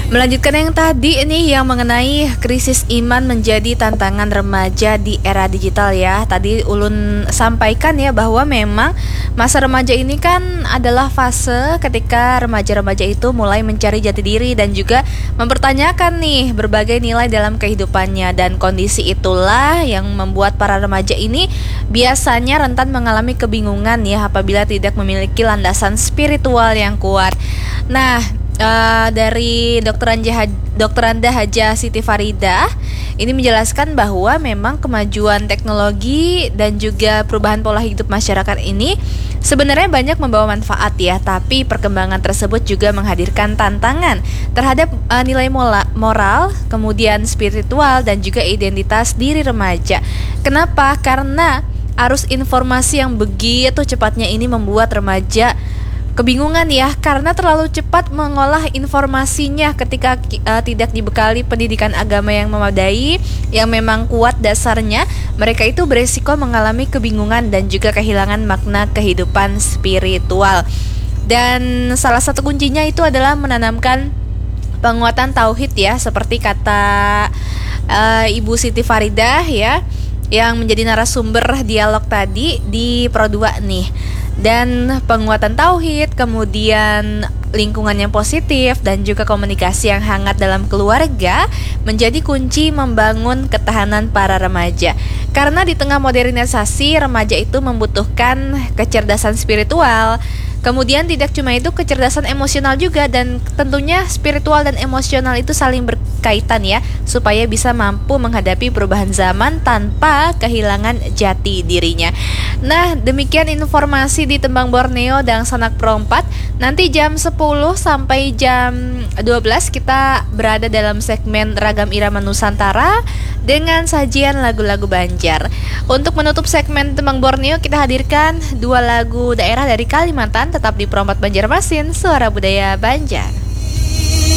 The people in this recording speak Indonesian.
Melanjutkan yang tadi ini yang mengenai krisis iman menjadi tantangan remaja di era digital ya. Tadi Ulun sampaikan ya bahwa memang masa remaja ini kan adalah fase ketika remaja-remaja itu mulai mencari jati diri dan juga mempertanyakan nih berbagai nilai dalam kehidupannya, dan kondisi itulah yang membuat para remaja ini biasanya rentan mengalami kebingungan ya apabila tidak memiliki landasan spiritual yang kuat. Nah, dari Dr. Anda Haja Siti Faridah ini menjelaskan bahwa memang kemajuan teknologi dan juga perubahan pola hidup masyarakat ini sebenarnya banyak membawa manfaat ya, tapi perkembangan tersebut juga menghadirkan tantangan terhadap nilai moral, kemudian spiritual dan juga identitas diri remaja. Kenapa? Karena arus informasi yang begitu cepatnya ini membuat remaja kebingungan ya, karena terlalu cepat mengolah informasinya ketika tidak dibekali pendidikan agama yang memadai, yang memang kuat dasarnya. Mereka itu beresiko mengalami kebingungan dan juga kehilangan makna kehidupan spiritual. Dan salah satu kuncinya itu adalah menanamkan penguatan tauhid ya, seperti kata Ibu Siti Faridah ya, yang menjadi narasumber dialog tadi di Pro 2 nih. Dan penguatan tauhid, kemudian lingkungan yang positif dan juga komunikasi yang hangat dalam keluarga menjadi kunci membangun ketahanan para remaja. Karena di tengah modernisasi, remaja itu membutuhkan kecerdasan spiritual. Kemudian tidak cuma itu, kecerdasan emosional juga, dan tentunya spiritual dan emosional itu saling berkaitan ya, supaya bisa mampu menghadapi perubahan zaman tanpa kehilangan jati dirinya. Nah, demikian informasi di Tembang Borneo dan Sanak Pro 4. Nanti jam 10 sampai jam 12 kita berada dalam segmen Ragam Irama Nusantara dengan sajian lagu-lagu Banjar. Untuk menutup segmen Tembang Borneo, kita hadirkan dua lagu daerah dari Kalimantan, tetap di Pro 4 Banjarmasin, Suara Budaya Banjar.